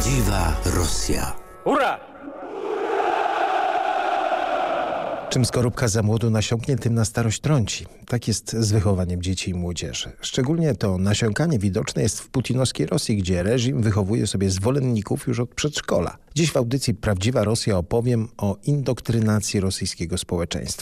Prawdziwa Rosja. Hurra! Czym skorupka za młodu nasiąknie, tym na starość trąci. Tak jest z wychowaniem dzieci i młodzieży. Szczególnie to nasiąkanie widoczne jest w putinowskiej Rosji, gdzie reżim wychowuje sobie zwolenników już od przedszkola. Dziś w audycji Prawdziwa Rosja opowiem o indoktrynacji rosyjskiego społeczeństwa.